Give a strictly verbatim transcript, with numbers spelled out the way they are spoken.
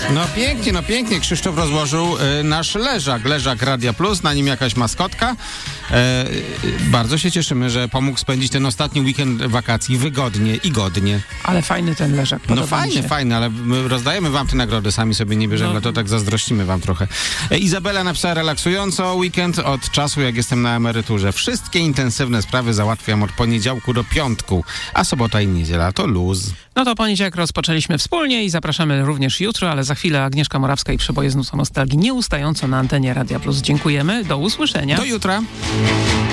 No pięknie, no pięknie. Krzysztof rozłożył y, nasz leżak, leżak Radia Plus, na nim jakaś maskotka. E, bardzo się cieszymy, że pomógł spędzić ten ostatni weekend wakacji wygodnie i godnie. Ale fajny ten leżak. No fajny, fajny, ale my rozdajemy wam te nagrody, sami sobie nie bierzemy, no. to tak zazdrościmy wam trochę. E, Izabela napisała relaksująco weekend od czasu, jak jestem na emeryturze. Wszystkie intensywne sprawy załatwiam od poniedziałku do piątku, a sobota i niedziela to luz. No to poniedziałek rozpoczęliśmy wspólnie i zapraszamy również jutro, ale za chwilę Agnieszka Morawska i Przeboje z nutą nostalgii nieustająco na antenie Radia Plus. Dziękujemy, do usłyszenia. Do jutra.